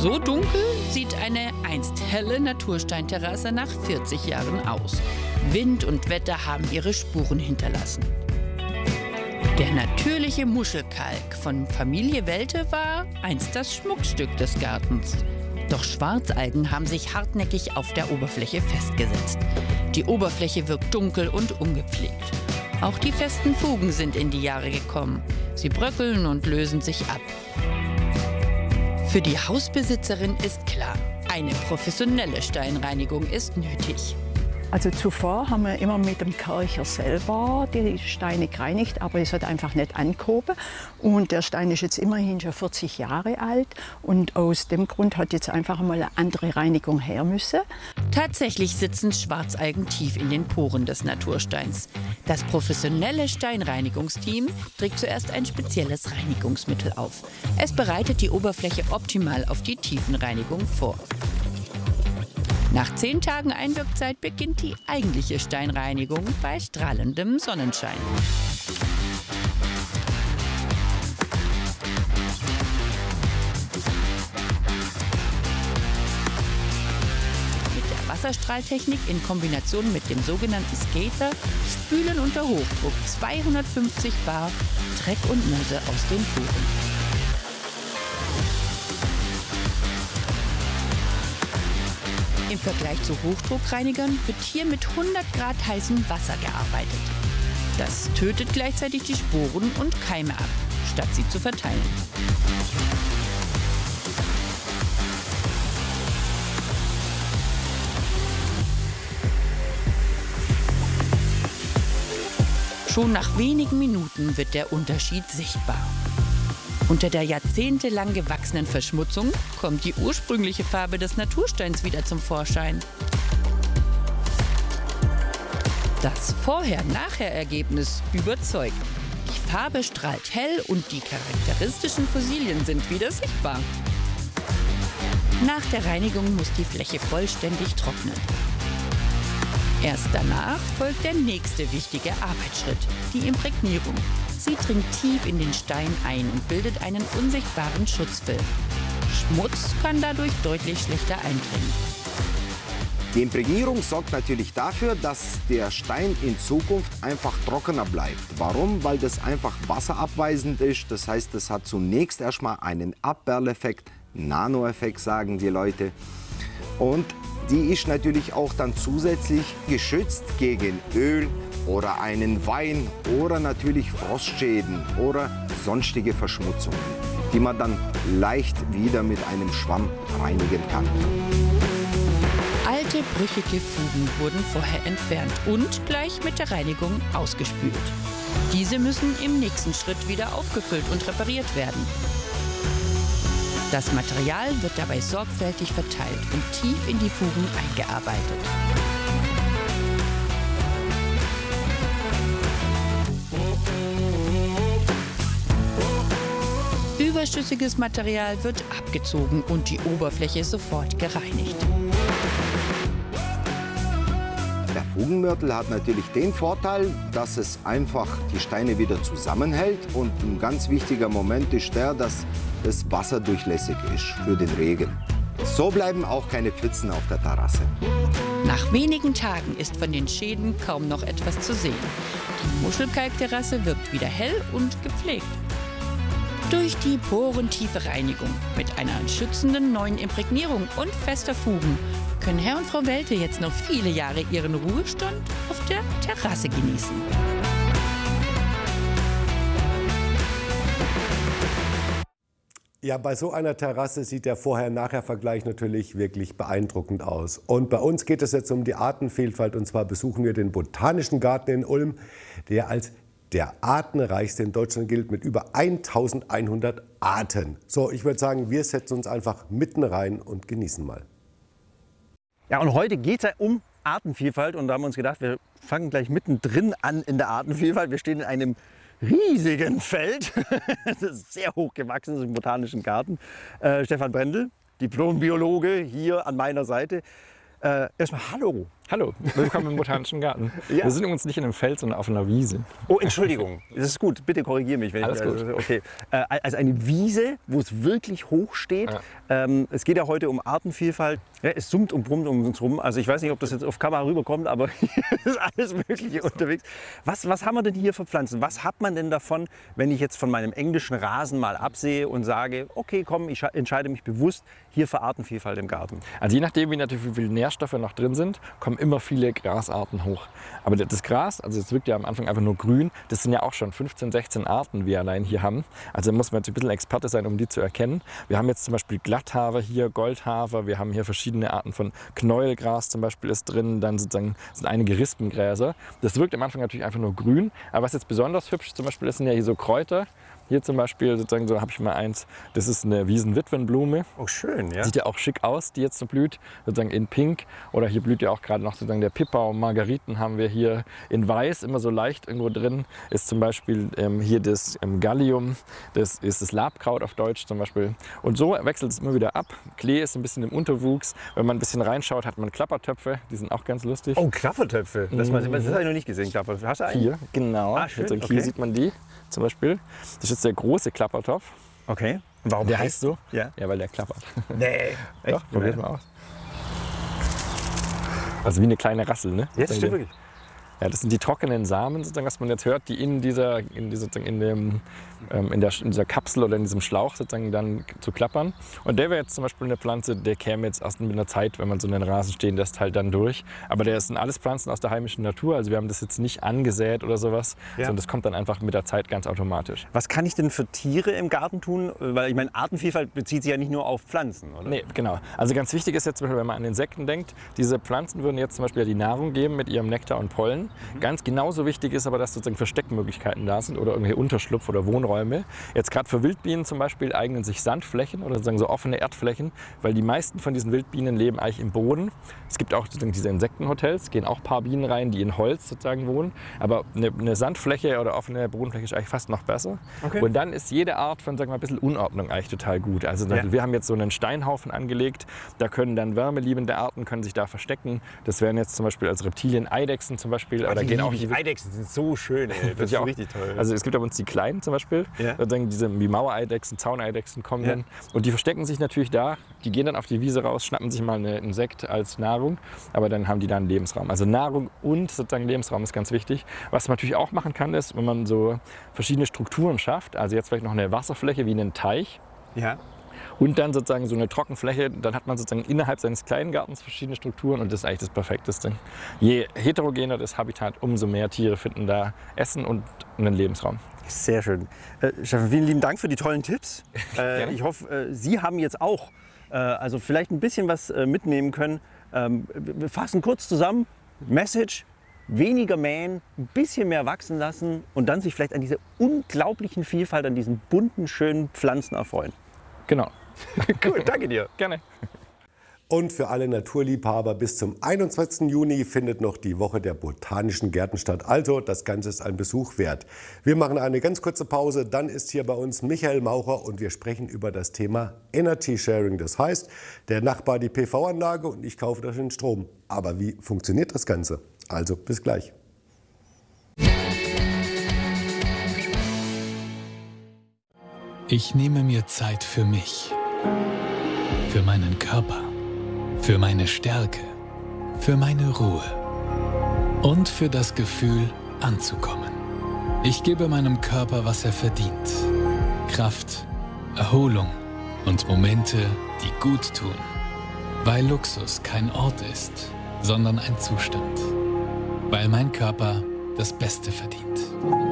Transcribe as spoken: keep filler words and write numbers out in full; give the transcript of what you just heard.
So dunkel sieht eine einst helle Natursteinterrasse nach vierzig Jahren aus. Wind und Wetter haben ihre Spuren hinterlassen. Der natürliche Muschelkalk von Familie Welte war einst das Schmuckstück des Gartens. Doch Schwarzalgen haben sich hartnäckig auf der Oberfläche festgesetzt. Die Oberfläche wirkt dunkel und ungepflegt. Auch die festen Fugen sind in die Jahre gekommen. Sie bröckeln und lösen sich ab. Für die Hausbesitzerin ist klar, eine professionelle Steinreinigung ist nötig. Also zuvor haben wir immer mit dem Kercher selber die Steine gereinigt, aber es hat einfach nicht angehoben. Und der Stein ist jetzt immerhin schon vierzig Jahre alt und aus dem Grund hat jetzt einfach mal eine andere Reinigung her müssen. Tatsächlich sitzen Schwarzalgen tief in den Poren des Natursteins. Das professionelle Steinreinigungsteam trägt zuerst ein spezielles Reinigungsmittel auf. Es bereitet die Oberfläche optimal auf die Tiefenreinigung vor. Nach zehn Tagen Einwirkzeit beginnt die eigentliche Steinreinigung bei strahlendem Sonnenschein. Mit der Wasserstrahltechnik in Kombination mit dem sogenannten Skater spülen unter Hochdruck zweihundertfünfzig Bar Dreck und Moose aus den Poren. Im Vergleich zu Hochdruckreinigern wird hier mit hundert Grad heißem Wasser gearbeitet. Das tötet gleichzeitig die Sporen und Keime ab, statt sie zu verteilen. Schon nach wenigen Minuten wird der Unterschied sichtbar. Unter der jahrzehntelang gewachsenen Verschmutzung kommt die ursprüngliche Farbe des Natursteins wieder zum Vorschein. Das Vorher-Nachher-Ergebnis überzeugt. Die Farbe strahlt hell und die charakteristischen Fossilien sind wieder sichtbar. Nach der Reinigung muss die Fläche vollständig trocknen. Erst danach folgt der nächste wichtige Arbeitsschritt, die Imprägnierung. Sie dringt tief in den Stein ein und bildet einen unsichtbaren Schutzfilm. Schmutz kann dadurch deutlich schlechter eindringen. Die Imprägnierung sorgt natürlich dafür, dass der Stein in Zukunft einfach trockener bleibt. Warum? Weil das einfach wasserabweisend ist. Das heißt, es hat zunächst erstmal einen Abperleffekt, Nanoeffekt sagen die Leute. Und die ist natürlich auch dann zusätzlich geschützt gegen Öl oder einen Wein oder natürlich Frostschäden oder sonstige Verschmutzungen, die man dann leicht wieder mit einem Schwamm reinigen kann. Alte, brüchige Fugen wurden vorher entfernt und gleich mit der Reinigung ausgespült. Diese müssen im nächsten Schritt wieder aufgefüllt und repariert werden. Das Material wird dabei sorgfältig verteilt und tief in die Fugen eingearbeitet. Überschüssiges Material wird abgezogen und die Oberfläche sofort gereinigt. Der Fugenmörtel hat natürlich den Vorteil, dass es einfach die Steine wieder zusammenhält. Und ein ganz wichtiger Moment ist der, dass das Wasser durchlässig ist für den Regen. So bleiben auch keine Pfützen auf der Terrasse. Nach wenigen Tagen ist von den Schäden kaum noch etwas zu sehen. Die Muschelkalkterrasse wirkt wieder hell und gepflegt. Durch die porentiefe Reinigung mit einer schützenden neuen Imprägnierung und fester Fugen können Herr und Frau Welte jetzt noch viele Jahre ihren Ruhestand auf der Terrasse genießen. Ja, bei so einer Terrasse sieht der Vorher-Nachher-Vergleich natürlich wirklich beeindruckend aus. Und bei uns geht es jetzt um die Artenvielfalt. Und zwar besuchen wir den Botanischen Garten in Ulm, der als der artenreichste in Deutschland gilt mit über eintausendeinhundert Arten. So, ich würde sagen, wir setzen uns einfach mitten rein und genießen mal. Ja, und heute geht es ja um Artenvielfalt und da haben wir uns gedacht, wir fangen gleich mittendrin an in der Artenvielfalt. Wir stehen in einem riesigen Feld, das ist sehr hoch gewachsen, das ist im Botanischen Garten. Äh, Stefan Brendel, Diplombiologe, hier an meiner Seite. Äh, erstmal hallo. Hallo, willkommen im Botanischen Garten. Ja. Wir sind übrigens nicht in einem Feld, sondern auf einer Wiese. Oh, Entschuldigung. Das ist gut. Bitte korrigiere mich. Wenn Alles ich, gut. Okay. Äh, also eine Wiese, wo es wirklich hoch steht. Ja. Ähm, es geht ja heute um Artenvielfalt. Ja, es summt und brummt um uns rum. Also ich weiß nicht, ob das jetzt auf Kamera rüberkommt, aber hier ist alles Mögliche unterwegs. Was, was haben wir denn hier für Pflanzen? Was hat man denn davon, wenn ich jetzt von meinem englischen Rasen mal absehe und sage, okay, komm, ich entscheide mich bewusst hier für Artenvielfalt im Garten? Also je nachdem, wie natürlich wie viele Nährstoffe noch drin sind, kommen immer viele Grasarten hoch. Aber das Gras, also es wirkt ja am Anfang einfach nur grün, das sind ja auch schon fünfzehn, sechzehn Arten, wie wir allein hier haben. Also da muss man jetzt ein bisschen Experte sein, um die zu erkennen. Wir haben jetzt zum Beispiel Glatthafer hier, Goldhafer, wir haben hier verschiedene Arten von Knäuelgras zum Beispiel ist drin, dann sozusagen sind einige Rispengräser. Das wirkt am Anfang natürlich einfach nur grün, aber was jetzt besonders hübsch zum Beispiel ist, sind ja hier so Kräuter. Hier zum Beispiel, sozusagen, so habe ich mal eins, das ist eine Wiesenwitwenblume. Oh, schön, ja. Sieht ja auch schick aus, die jetzt so blüht, sozusagen in Pink. Oder hier blüht ja auch gerade noch sozusagen der Pippa. Margariten haben wir hier in Weiß, immer so leicht irgendwo drin. Ist zum Beispiel ähm, hier das ähm, Gallium, das ist das Labkraut auf Deutsch zum Beispiel. Und so wechselt es immer wieder ab. Klee ist ein bisschen im Unterwuchs. Wenn man ein bisschen reinschaut, hat man Klappertöpfe, die sind auch ganz lustig. Oh, Klappertöpfe. Das, mhm. das habe ich noch nicht gesehen, Klappertöpfe. Hast du einen? Hier, genau. Ah, schön. Hier Okay. sieht man die zum Beispiel. Das ist jetzt der große Klappertopf. Okay. Und warum Der heißt so? Ja. Ja, weil der klappert. Nee. Doch, probiert mal aus. Also wie eine kleine Rassel, ne? Jetzt stimmt wirklich. Ja, das sind die trockenen Samen, sozusagen, was man jetzt hört, die in dieser, in dieser, in dem, ähm, in der, in dieser Kapsel oder in diesem Schlauch sozusagen dann zu klappern. Und der wäre jetzt zum Beispiel eine Pflanze, der käme jetzt erst mit einer Zeit, wenn man so einen Rasen stehen lässt, halt dann durch. Aber der sind alles Pflanzen aus der heimischen Natur, also wir haben das jetzt nicht angesät oder sowas, Ja. sondern das kommt dann einfach mit der Zeit ganz automatisch. Was kann ich denn für Tiere im Garten tun? Weil ich meine, Artenvielfalt bezieht sich ja nicht nur auf Pflanzen, oder? Nee, genau. Also ganz wichtig ist jetzt zum Beispiel, wenn man an Insekten denkt, diese Pflanzen würden jetzt zum Beispiel die Nahrung geben mit ihrem Nektar und Pollen. Mhm. Ganz genauso wichtig ist aber, dass sozusagen Versteckmöglichkeiten da sind oder irgendwelche Unterschlupf- oder Wohnräume. Jetzt gerade für Wildbienen zum Beispiel eignen sich Sandflächen oder sozusagen so offene Erdflächen, weil die meisten von diesen Wildbienen leben eigentlich im Boden. Es gibt auch sozusagen diese Insektenhotels, gehen auch ein paar Bienen rein, die in Holz sozusagen wohnen. Aber eine, eine Sandfläche oder offene Bodenfläche ist eigentlich fast noch besser. Okay. Und dann ist jede Art von, sagen wir mal, ein bisschen Unordnung eigentlich total gut. Also Ja. wir haben jetzt so einen Steinhaufen angelegt, da können dann wärmeliebende Arten können sich da verstecken. Das wären jetzt zum Beispiel als Reptilien Eidechsen zum Beispiel. Aber da gehen auch die Eidechsen sind so schön, ey. Das ist ja auch richtig toll. Also es gibt aber uns die kleinen zum Beispiel, Ja. sozusagen diese wie Mauereidechsen, Zauneidechsen kommen Ja. dann und die verstecken sich natürlich da. Die gehen dann auf die Wiese raus, schnappen sich mal ein Insekt als Nahrung, aber dann haben die da einen Lebensraum. Also Nahrung und sozusagen Lebensraum ist ganz wichtig. Was man natürlich auch machen kann, ist, wenn man so verschiedene Strukturen schafft, also jetzt vielleicht noch eine Wasserfläche wie einen Teich, Ja. und dann sozusagen so eine Trockenfläche, dann hat man sozusagen innerhalb seines kleinen Gartens verschiedene Strukturen und das ist eigentlich das Perfekteste. Je heterogener das Habitat, umso mehr Tiere finden da Essen und einen Lebensraum. Sehr schön. Äh, Stefan, vielen lieben Dank für die tollen Tipps. Äh, Gerne. ich hoffe, äh, Sie haben jetzt auch äh, also vielleicht ein bisschen was äh, mitnehmen können. Ähm, wir fassen kurz zusammen. Message: Weniger mähen, ein bisschen mehr wachsen lassen und dann sich vielleicht an dieser unglaublichen Vielfalt, an diesen bunten, schönen Pflanzen erfreuen. Genau. Cool, danke dir. Gerne. Und für alle Naturliebhaber, bis zum einundzwanzigsten Juni findet noch die Woche der Botanischen Gärten statt. Also, das Ganze ist ein Besuch wert. Wir machen eine ganz kurze Pause, dann ist hier bei uns Michael Maucher und wir sprechen über das Thema Energy Sharing. Das heißt, der Nachbar die P V-Anlage und ich kaufe das den Strom. Aber wie funktioniert das Ganze? Also, bis gleich. Ich nehme mir Zeit für mich, für meinen Körper, für meine Stärke, für meine Ruhe und für das Gefühl, anzukommen. Ich gebe meinem Körper, was er verdient. Kraft, Erholung und Momente, die gut tun. Weil Luxus kein Ort ist, sondern ein Zustand. Weil mein Körper das Beste verdient.